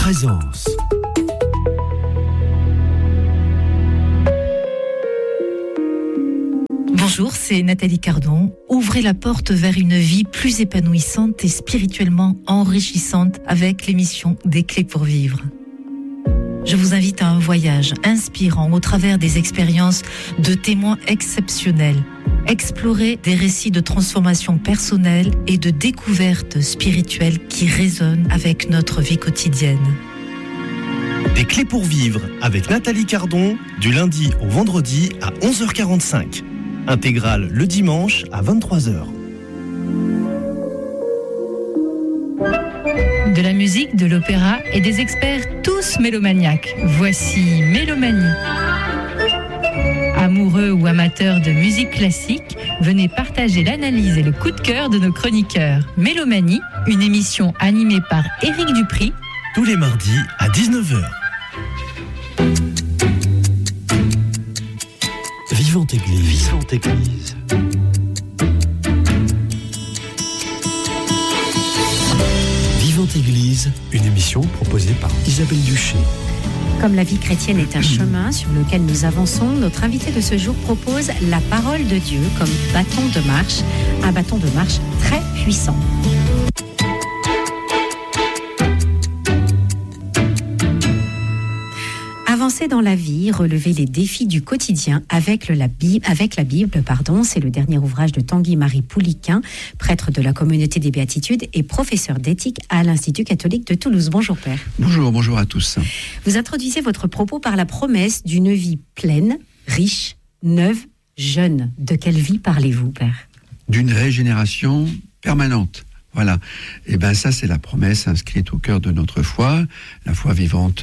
présence. Bonjour, c'est Nathalie Cardon. Ouvrez la porte vers une vie plus épanouissante et spirituellement enrichissante avec l'émission Des Clés pour vivre. Je vous invite à un voyage inspirant au travers des expériences de témoins exceptionnels. Explorer des récits de transformation personnelle et de découverte spirituelle qui résonnent avec notre vie quotidienne. Des Clés pour vivre avec Nathalie Cardon, du lundi au vendredi à 11h45. Intégrale le dimanche à 23h. De la musique, de l'opéra et des experts tous mélomaniaques. Voici Mélomanie. Amoureux ou amateurs de musique classique, venez partager l'analyse et le coup de cœur de nos chroniqueurs. Mélomanie, une émission animée par Éric Dupri. Tous les mardis à 19h. Vivante Église. Vivante Église. Vivante Église, une émission proposée par Isabelle Duché. Comme la vie chrétienne est un chemin sur lequel nous avançons, notre invité de ce jour propose la parole de Dieu comme bâton de marche, un bâton de marche très puissant. Avancer dans la vie, relever les défis du quotidien avec la Bible, c'est le dernier ouvrage de Tanguy-Marie Pouliquin, prêtre de la communauté des Béatitudes et professeur d'éthique à l'Institut catholique de Toulouse. Bonjour Père. Bonjour à tous. Vous introduisez votre propos par la promesse d'une vie pleine, riche, neuve, jeune. De quelle vie parlez-vous, Père ? D'une régénération permanente. Voilà. Et bien ça, c'est la promesse inscrite au cœur de notre foi, la foi vivante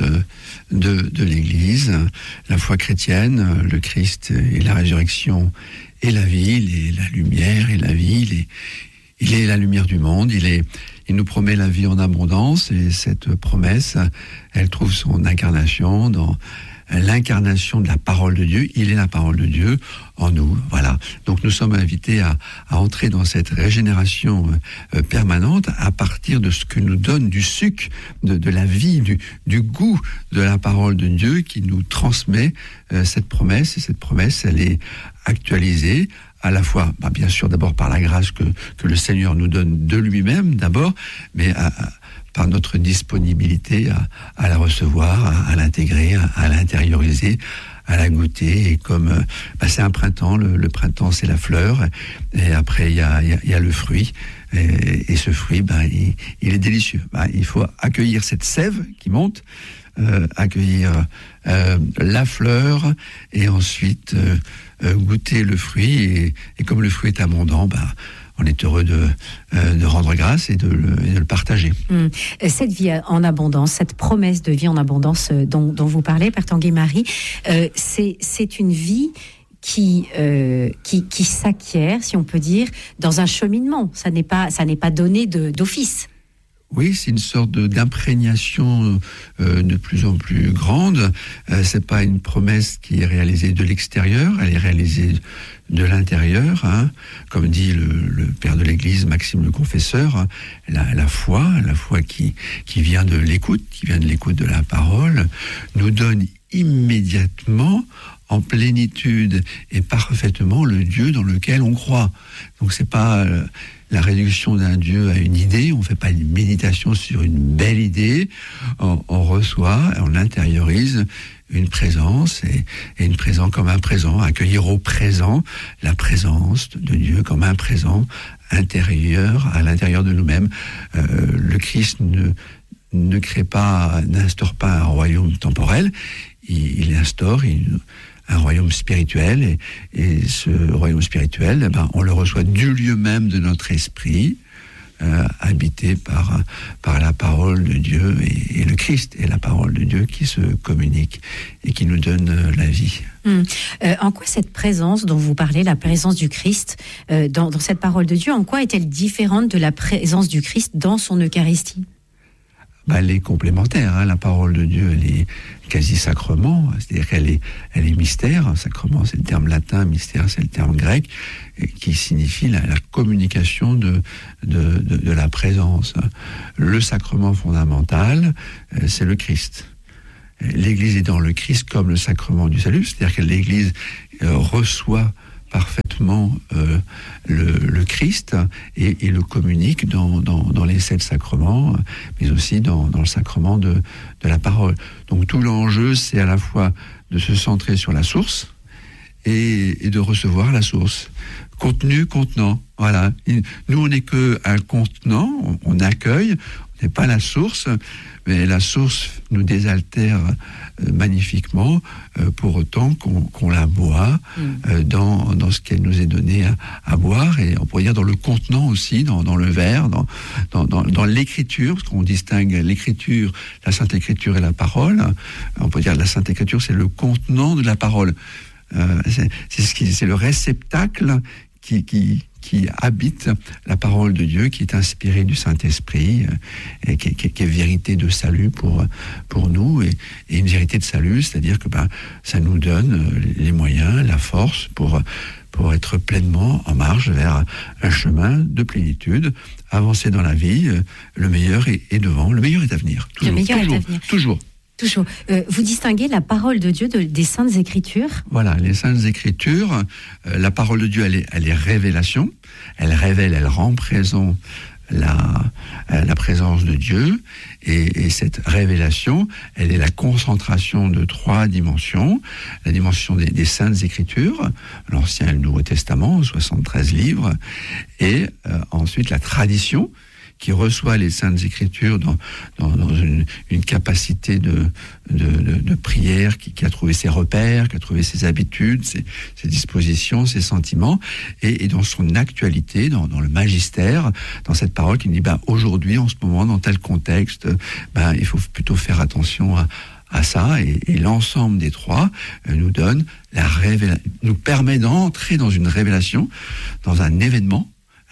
de l'Église, la foi chrétienne, le Christ et la résurrection et la vie, il est la lumière et la vie, il est la lumière du monde, il nous promet la vie en abondance, et cette promesse, elle trouve son incarnation dans l'incarnation de la parole de Dieu. Il est la parole de Dieu en nous, voilà. Donc nous sommes invités à entrer dans cette régénération permanente à partir de ce que nous donne du sucre, de la vie, du goût de la parole de Dieu qui nous transmet cette promesse. Et cette promesse, elle est actualisée à la fois, bien sûr, d'abord par la grâce que le Seigneur nous donne de lui-même, d'abord, mais par notre disponibilité à la recevoir, à l'intégrer, à l'intérioriser, à la goûter. Et comme c'est un printemps, le printemps c'est la fleur, et après il y a le fruit, et ce fruit, il est délicieux. Il faut accueillir cette sève qui monte, accueillir la fleur, et ensuite goûter le fruit, et comme le fruit est abondant, on est heureux de rendre grâce et de le partager. Cette vie en abondance, cette promesse de vie en abondance dont vous parlez, Père Tanguy-Marie, c'est une vie qui s'acquiert, si on peut dire, dans un cheminement. Ça n'est pas donné d'office. Oui, c'est une sorte d'imprégnation de plus en plus grande. C'est pas une promesse qui est réalisée de l'extérieur, elle est réalisée de l'intérieur, comme dit le père de l'Église, Maxime le Confesseur, la foi qui vient de l'écoute, de la parole, nous donne immédiatement, en plénitude et parfaitement, le Dieu dans lequel on croit. Donc c'est pas la réduction d'un Dieu à une idée, on fait pas une méditation sur une belle idée, on reçoit, on intériorise une présence, et une présence comme un présent, accueillir au présent la présence de Dieu comme un présent intérieur, à l'intérieur de nous-mêmes. Le Christ n'instaure pas un royaume temporel, il instaure un royaume spirituel, et ce royaume spirituel, on le reçoit du lieu même de notre esprit, habité par la parole de Dieu, et le Christ est la parole de Dieu qui se communique et qui nous donne la vie. En quoi cette présence dont vous parlez, la présence du Christ dans cette parole de Dieu, en quoi est-elle différente de la présence du Christ dans son Eucharistie ? Elle est complémentaire. Hein. La parole de Dieu, elle est quasi sacrement, c'est-à-dire qu'elle est mystère. Sacrement, c'est le terme latin, mystère, c'est le terme grec, qui signifie la communication de la présence. Le sacrement fondamental, c'est le Christ. L'Église est dans le Christ comme le sacrement du salut, c'est-à-dire que l'Église reçoit parfaitement le Christ et le communique dans les 7 sacrements, mais aussi dans le sacrement de la parole. Donc tout l'enjeu, c'est à la fois de se centrer sur la source et de recevoir la source. Contenu, contenant, voilà. Nous, on n'est qu'un contenant, on accueille, on n'est pas la source, mais la source nous désaltère magnifiquement, pour autant qu'on la boit dans ce qu'elle nous est donné à boire, et on pourrait dire dans le contenant aussi, dans le verre, dans l'écriture, parce qu'on distingue l'écriture, la Sainte Écriture et la parole. On peut dire la Sainte Écriture, c'est le contenant de la parole. C'est le réceptacle qui habite la parole de Dieu, qui est inspirée du Saint-Esprit, et qui est vérité de salut pour nous, et une vérité de salut, c'est-à-dire que ça nous donne les moyens, la force pour être pleinement en marche vers un chemin de plénitude, avancer dans la vie. Le meilleur est devant, le meilleur est à venir. Toujours, le meilleur est à venir. Toujours. Vous distinguez la parole de Dieu des Saintes Écritures ? Voilà, les Saintes Écritures, la parole de Dieu, elle est révélation, elle révèle, elle rend présent la présence de Dieu, et cette révélation, elle est la concentration de 3 dimensions: la dimension des Saintes Écritures, l'Ancien et le Nouveau Testament, 73 livres, et ensuite la tradition, qui reçoit les Saintes Écritures dans une capacité de prière, qui a trouvé ses repères, qui a trouvé ses habitudes, ses dispositions, ses sentiments, et dans son actualité, dans le magistère, dans cette parole qui nous dit aujourd'hui, en ce moment, dans tel contexte, il faut plutôt faire attention à ça, et l'ensemble des 3 nous donne nous permet d'entrer dans une révélation, dans un avènement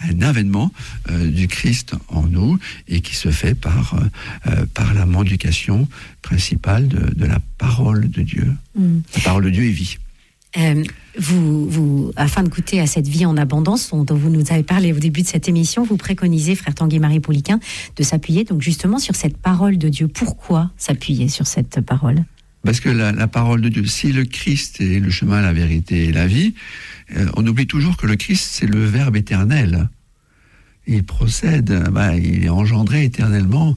du Christ en nous, et qui se fait par la mendication principale de la parole de Dieu. La parole de Dieu est vie. Vous, afin de goûter à cette vie en abondance dont vous nous avez parlé au début de cette émission, vous préconisez, frère Tanguy-Marie Pauliquin, de s'appuyer donc justement sur cette parole de Dieu. Pourquoi s'appuyer sur cette parole ? Parce que la parole de Dieu, si le Christ est le chemin, la vérité et la vie, on oublie toujours que le Christ, c'est le Verbe éternel. Il procède, il est engendré éternellement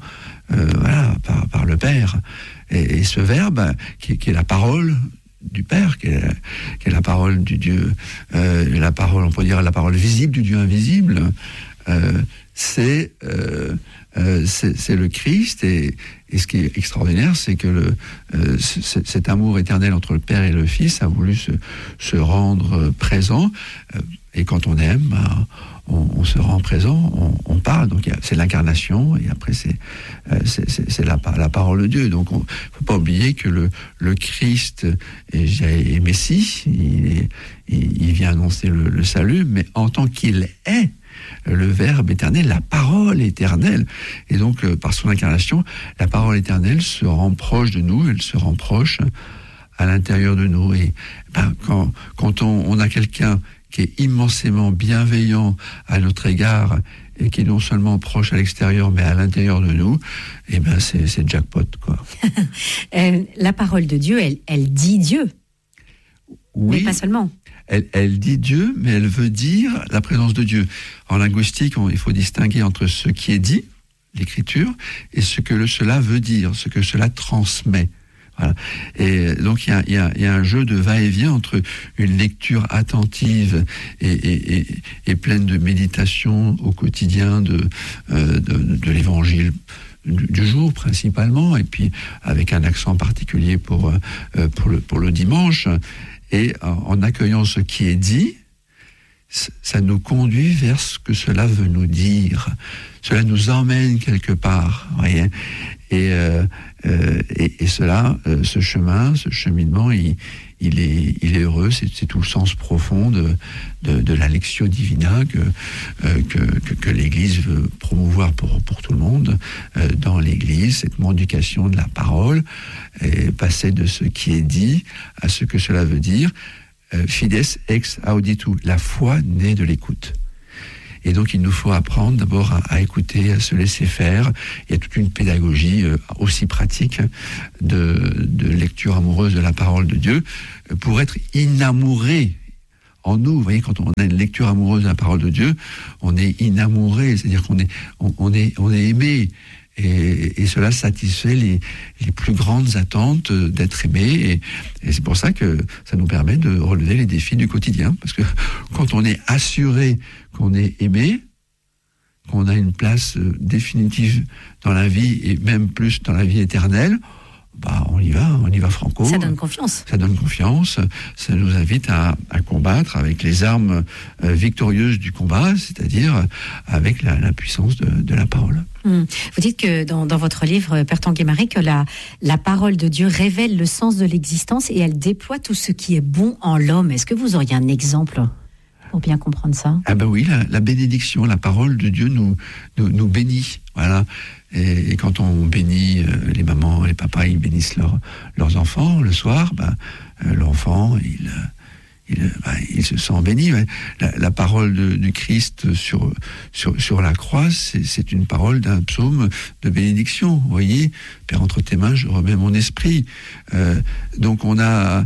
par le Père. Et ce Verbe, qui est la parole du Père, qui est la parole du Dieu, la parole, on peut dire la parole visible du Dieu invisible, c'est le Christ, et ce qui est extraordinaire, c'est que cet amour éternel entre le Père et le Fils a voulu se rendre présent, et quand on aime, on se rend présent, on parle, donc c'est l'incarnation, et après c'est la parole de Dieu. Donc il ne faut pas oublier que le Christ est Messie, il vient annoncer le salut, mais en tant qu'il est le Verbe éternel, la parole éternelle. Et donc, par son incarnation, la parole éternelle se rend proche de nous, elle se rend proche à l'intérieur de nous. Et quand on a quelqu'un qui est immensément bienveillant à notre égard, et qui est non seulement proche à l'extérieur, mais à l'intérieur de nous, c'est jackpot, quoi. La parole de Dieu, elle dit Dieu. Oui. Mais pas seulement. Elle dit Dieu, mais elle veut dire la présence de Dieu. En linguistique, il faut distinguer entre ce qui est dit, l'écriture, et ce que cela veut dire, ce que cela transmet. Voilà. Et donc il y a un jeu de va-et-vient entre une lecture attentive et pleine de méditation au quotidien de l'évangile du jour principalement, et puis avec un accent particulier pour le dimanche. Et en accueillant ce qui est dit, ça nous conduit vers ce que cela veut nous dire. Cela nous emmène quelque part, voyez. Et cela, ce cheminement, il il est heureux. C'est tout le sens profond de la Lectio Divina que l'Église veut promouvoir pour tout le monde dans l'Église, cette mendication de la parole, et passer de ce qui est dit à ce que cela veut dire. Fides ex auditu, la foi naît de l'écoute. Et donc, il nous faut apprendre d'abord à écouter, à se laisser faire. Il y a toute une pédagogie aussi pratique de lecture amoureuse de la parole de Dieu pour être inamouré en nous. Vous voyez, quand on a une lecture amoureuse de la parole de Dieu, on est inamouré, c'est-à-dire qu'on est aimé. Et cela satisfait les plus grandes attentes d'être aimé. Et c'est pour ça que ça nous permet de relever les défis du quotidien. Parce que quand on est assuré qu'on est aimé, qu'on a une place définitive dans la vie et même plus dans la vie éternelle, on y va franco. Ça donne confiance. Ça donne confiance. Ça nous invite à combattre avec les armes victorieuses du combat, c'est-à-dire avec la puissance de la parole. Vous dites que dans votre livre, Père Tanguy-Marie, que la parole de Dieu révèle le sens de l'existence et elle déploie tout ce qui est bon en l'homme. Est-ce que vous auriez un exemple pour bien comprendre ça? Ah ben oui, la bénédiction, la parole de Dieu nous bénit. Voilà. Et quand on bénit, les mamans, les papas, ils bénissent leurs enfants le soir, l'enfant, il se sent béni. La parole du Christ sur la croix, c'est une parole d'un psaume de bénédiction. Vous voyez, Père, entre tes mains, je remets mon esprit. Donc on a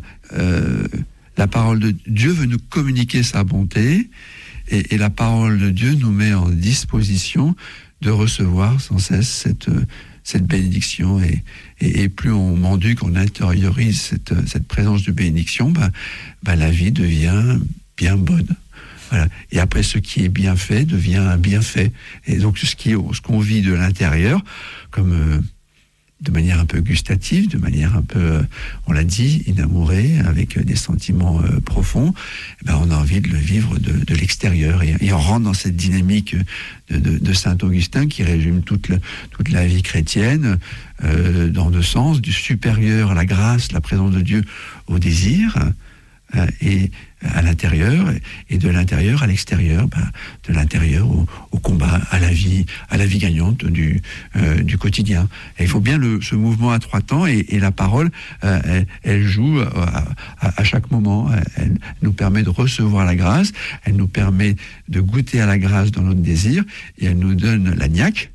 la parole de Dieu veut nous communiquer sa bonté, et la parole de Dieu nous met en disposition de recevoir sans cesse cette bénédiction, et plus on mendique, on intériorise cette présence de bénédiction, la vie devient bien bonne. Voilà. Et après, ce qui est bien fait devient un bienfait. Et donc, ce qu'on vit de l'intérieur, comme de manière un peu gustative, de manière un peu, on l'a dit, inamourée, avec des sentiments profonds, on a envie de le vivre de l'extérieur. Et on rentre dans cette dynamique de Saint Augustin qui résume toute la vie chrétienne dans deux sens, du supérieur à la grâce, la présence de Dieu au désir, et à l'intérieur, et de l'intérieur à l'extérieur, de l'intérieur au combat, à la vie gagnante du quotidien. Et il faut bien ce mouvement à trois temps, et la parole, elle joue à chaque moment. Elle nous permet de recevoir la grâce, elle nous permet de goûter à la grâce dans notre désir, et elle nous donne la niaque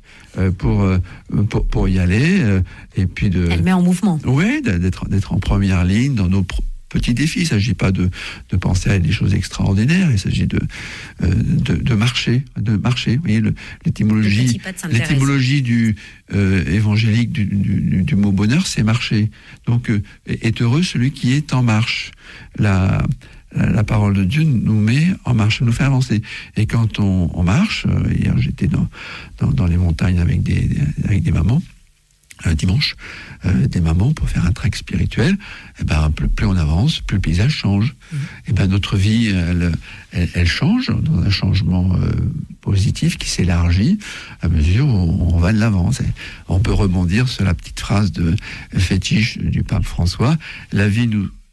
pour y aller, et puis elle met en mouvement. Oui, d'être en première ligne dans nos petits défis. Il ne s'agit pas de penser à des choses extraordinaires, il s'agit de marcher. Vous voyez, l'étymologie du évangélique du mot bonheur, c'est marcher. Donc, est heureux celui qui est en marche. La parole de Dieu nous met en marche, nous fait avancer. Et quand on marche, hier j'étais dans les montagnes avec des mamans, dimanche, des mamans pour faire un trek spirituel, plus on avance, plus le paysage change. Et notre vie, elle change, dans un changement positif qui s'élargit à mesure où on va de l'avant. On peut rebondir sur la petite phrase de fétiche du pape François: la vie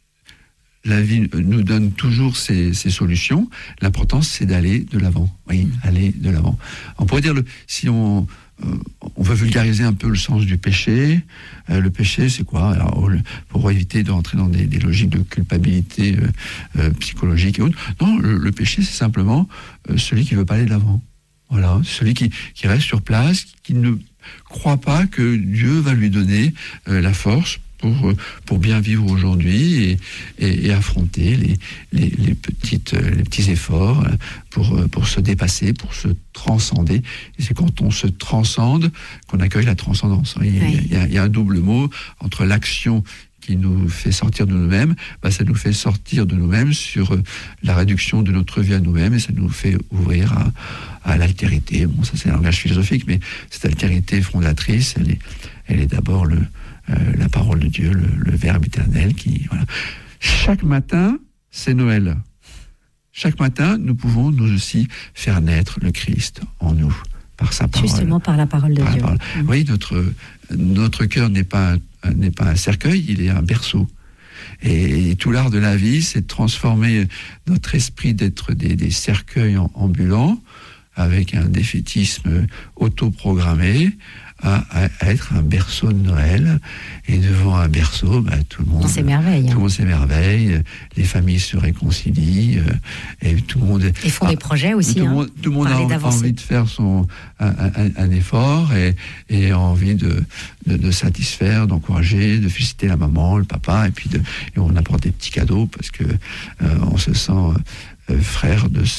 nous donne toujours ses solutions. L'important, c'est d'aller de l'avant. Oui, aller de l'avant. On pourrait dire, si on veut vulgariser un peu le sens du péché. Le péché, c'est quoi? Alors, pour éviter d'entrer dans des logiques de culpabilité psychologique et autres. Non, le péché, c'est simplement celui qui ne veut pas aller de l'avant. Voilà, celui qui reste sur place, qui ne croit pas que Dieu va lui donner la force pour bien vivre aujourd'hui et affronter les petits efforts pour se dépasser, pour se transcender. Et c'est quand on se transcende qu'on accueille la transcendance. Il y a un double mot entre l'action qui nous fait sortir de nous-mêmes, ça nous fait sortir de nous-mêmes sur la réduction de notre vie à nous-mêmes, et ça nous fait ouvrir à l'altérité. Bon, ça c'est un langage philosophique, mais cette altérité fondatrice, elle est d'abord la parole de Dieu, le Verbe éternel qui, voilà. Chaque matin, c'est Noël. Chaque matin, nous pouvons nous aussi faire naître le Christ en nous, par sa parole. Justement par la parole de Dieu. Vous voyez, notre cœur n'est pas un cercueil, il est un berceau. Et tout l'art de la vie, c'est de transformer notre esprit d'être des cercueils ambulants, avec un défaitisme autoprogrammé, à être un berceau de Noël. Et devant un berceau, tout le monde s'émerveille. Tout le monde s'émerveille, les familles se réconcilient, et tout le monde... Et font des projets aussi. Tout le monde a envie de faire un effort et a envie de satisfaire, d'encourager, de féliciter la maman, le papa, et on apporte des petits cadeaux parce que on se sent frère de